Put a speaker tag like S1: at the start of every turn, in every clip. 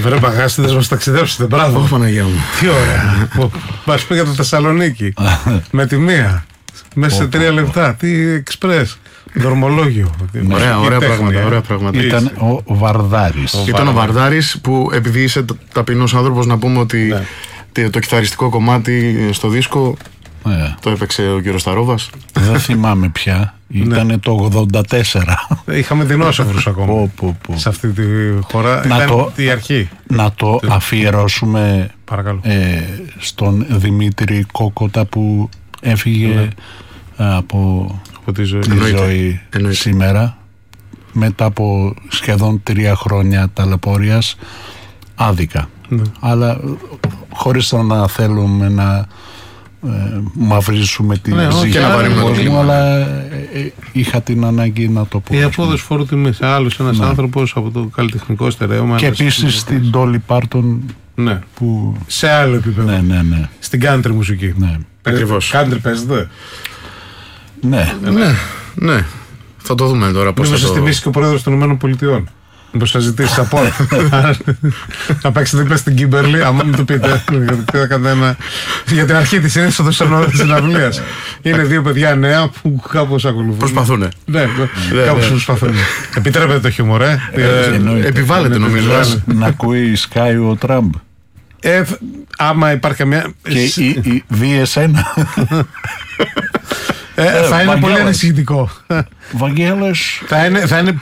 S1: Βρε παγάστηδες, μας ταξιδέψετε. Μπράβο.
S2: Παναγία μου.
S1: Τι ωραία. Μας πήγα το Θεσσαλονίκη. Με τη μία. Μέσα σε 3 λεπτά. Τι εξπρές. Δρομολόγιο.
S2: Ωραία πράγματα.
S3: Ήταν ο Βαρδάρης.
S2: Ήταν ο Βαρδάρης που, επειδή είσαι ταπεινός άνθρωπος, να πούμε ότι το κιθαριστικό κομμάτι στο δίσκο το έπαιξε ο κύριος Σταρόβας.
S3: Δεν θυμάμαι πια. Ήταν το 84.
S1: Είχαμε δεινόσαυρους ακόμα. Σε αυτή τη χώρα. Ήταν η αρχή.
S3: Να το αφιερώσουμε στον Δημήτρη Κόκοτα που έφυγε από τη ζωή σήμερα, μετά από σχεδόν 3 χρόνια ταλαιπωρίας, άδικα. Αλλά χωρίς να θέλουμε να μαυρίσουμε τη ψυχή του κόσμου, αλλά είχα την ανάγκη να το πω.
S1: Η απόδοση φόρου τιμής. Άλλος ένας άνθρωπος από το καλλιτεχνικό στερέωμα.
S3: Και επίσης στην Dolly Parton.
S1: Ναι. Που... σε άλλο επίπεδο.
S3: Ναι.
S1: Στην country μουσική.
S3: Ναι.
S1: Ακριβώς. Country παίζετε.
S2: Ναι. Θα το δούμε τώρα πώς θα
S1: το... τιμήσει και ο πρόεδρος των ΗΠΑ. Μήπως θα ζητήσεις από να παίξετε δίπλα στην Κίμπερλι, άμα μου το πείτε. Για την αρχή της είσοδος της συναυλίας. Είναι 2 παιδιά νέα που κάπως ακολουθούν.
S2: Προσπαθούν.
S1: Ναι, κάπως προσπαθούν. Επιτρέπετε το χιούμορ,
S2: επιβάλλεται νομίζω.
S3: Να ακούει Sky ο Τραμπ.
S1: Άμα υπάρχει καμιά...
S3: Και δει εσένα.
S1: Θα είναι πολύ ανησυχητικό.
S3: Βαγγέλος.
S1: Θα είναι.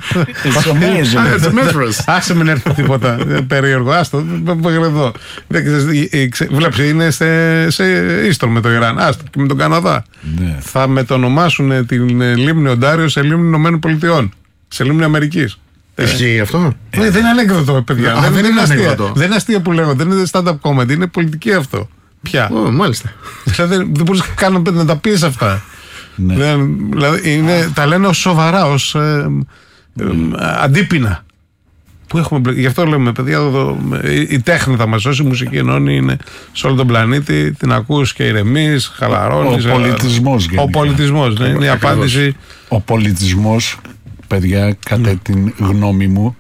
S1: Άσε μην έρθει τίποτα περίεργο. Άστο, εδώ. Βλέπεις, είναι σε ίστρο με το Ιράν. Άστο, και με τον Καναδά. Θα μετονομάσουν την λίμνη Οντάριο σε λίμνη Ηνωμένων Πολιτειών. Σε λίμνη Αμερικής.
S2: Ισχύει αυτό?
S1: Δεν είναι ανέκδοτο, παιδιά. Δεν είναι αστεία που λέγονται. Δεν είναι stand-up comedy. Είναι πολιτική αυτό. Πια.
S2: Μάλιστα.
S1: Δηλαδή δεν μπορείς καν να τα πεις αυτά. Δηλαδή τα λένε ως σοβαρά, ως αντίπεινα. Που έχουμε, γι' αυτό λέμε, παιδιά, η τέχνη θα μας σώσει, η μουσική ενώνει, είναι σε όλο τον πλανήτη. Την ακούς και ηρεμείς, χαλαρώνεις.
S3: Ο πολιτισμός.
S1: Ο πολιτισμός, ναι, είναι η απάντηση.
S3: Ο πολιτισμός, παιδιά, κατά την γνώμη μου,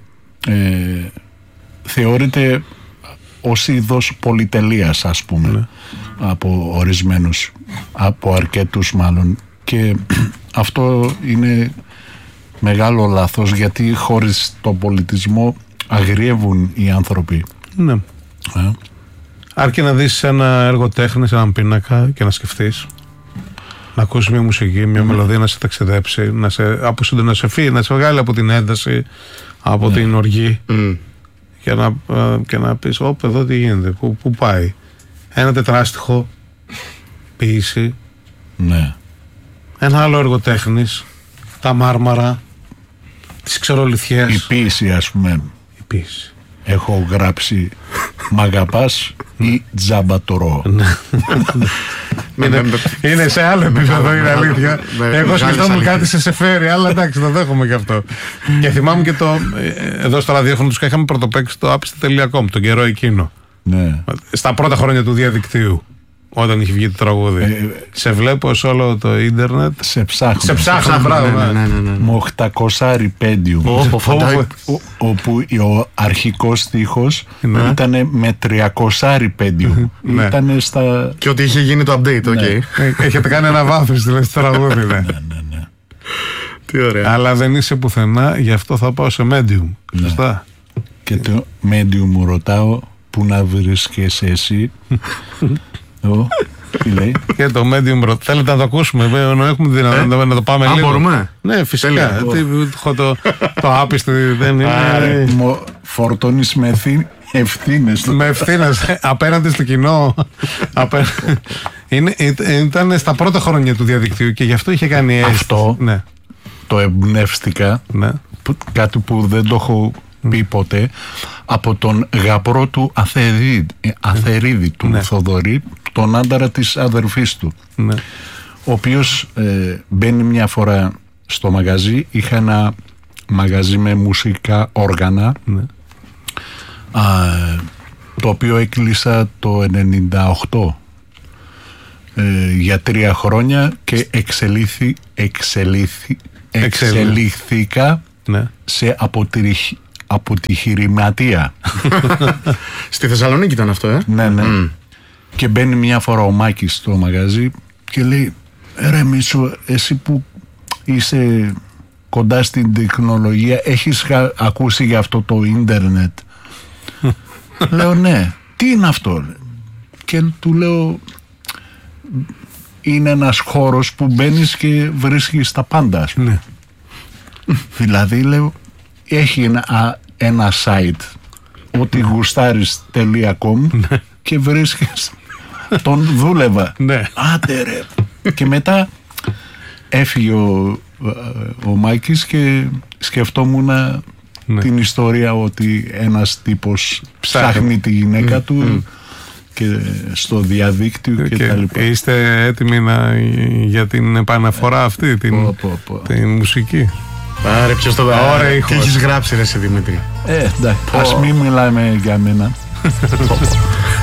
S3: θεωρείται ως είδος πολυτελείας, ας πούμε, από ορισμένους, από αρκετούς μάλλον, και αυτό είναι μεγάλο λάθος, γιατί χωρίς το πολιτισμό αγριεύουν οι άνθρωποι.
S1: Ναι. Αρκεί να δεις ένα έργο τέχνης, έναν πίνακα και να σκεφτείς, να ακούσεις μια μουσική, μια μελωδία, να σε ταξιδέψει, να σε φύγει, να σε βγάλει από την ένταση, από την οργή. Και να πεις, εδώ τι γίνεται, πού πάει. Ένα τετράστιχο, ποίηση.
S3: Ναι.
S1: Ένα άλλο έργο τέχνης, τα μάρμαρα, τις ξερολιθιές.
S3: Η ποίηση, ας πούμε.
S1: Η ποίηση.
S3: Έχω γράψει «Μ' αγαπάς» ή «Τζαμπατορό».
S1: Είναι σε άλλο επίπεδο, είναι αλήθεια. Εγώ σκεφτόμουν κάτι σε φέρει, αλλά εντάξει, το δέχομαι και αυτό. Και θυμάμαι και εδώ στο ραδιόφωνο τους είχαμε πρωτοπαίξει το apiste.com, τον καιρό εκείνο. Στα πρώτα χρόνια του διαδικτύου, όταν είχε βγει το τραγούδι. Σε βλέπω σε όλο το ίντερνετ.
S3: Σε ψάχνω.
S1: Σε ψάχνω, μπράβο.
S3: Με 800 πέντιου. Όπου ο αρχικός στίχος ήταν με 300 πέντιου. Ήταν στα...
S2: Και ότι είχε γίνει το update,
S1: Έχετε κάνει ένα βάθος στη τραγούδι, ναι.
S2: Τι ωραία.
S1: Αλλά δεν είσαι πουθενά, γι' αυτό θα πάω σε medium. Σωστά.
S3: Και το medium μου ρωτάω, πού να βρίσκεσαι εσύ? Τι λέει?
S1: Και το medium θέλετε να το ακούσουμε? Έχουμε τη δυνατότητα να το πάμε λίγο?
S2: Μπορούμε?
S1: Ναι, φυσικά. Το άπιστη δεν είναι.
S3: Φορτώνεις με ευθύνες.
S1: Με ευθύνες απέναντι στο κοινό. Ήταν στα πρώτα χρόνια του διαδικτύου και γι' αυτό είχε κάνει
S3: αυτό. Το εμπνεύστηκα. Κάτι που δεν το έχω πει ποτέ, από τον γαμπρό του Αθερίδη του Θοδωρή, τον άντρα της αδερφής του, ο οποίος μπαίνει μια φορά στο μαγαζί. Είχα ένα μαγαζί με μουσικά όργανα, το οποίο έκλεισα το 98 για 3 χρόνια και εξελίχθηκα σε από τη Χειρηματία.
S2: Στη Θεσσαλονίκη ήταν αυτό,
S3: Ναι. Και μπαίνει μια φορά ο Μάκης στο μαγαζί και λέει, ρε Μίσο, εσύ που είσαι κοντά στην τεχνολογία, έχεις ακούσει για αυτό το ίντερνετ? Λέω ναι. Τι είναι αυτό? Και του λέω, είναι ένας χώρος που μπαίνεις και βρίσκεις τα πάντα.
S1: Ναι.
S3: Δηλαδή λέω, έχει ένα site ότι γουστάρεις.com και βρίσκεις. Τον δούλευα. Άντε ρε. Και μετά έφυγε ο Μάκης και σκεφτόμουν την ιστορία ότι ένας τύπος ψάχνει τη γυναίκα του και στο διαδίκτυο και τα λοιπά.
S1: Είστε έτοιμοι για την επαναφορά αυτή, την μουσική?
S2: Άρε, ποιος το δει. Τι έχεις γράψει ρε σε Δημήτρη?
S3: Εντάξει, ας μην μιλάμε για μένα.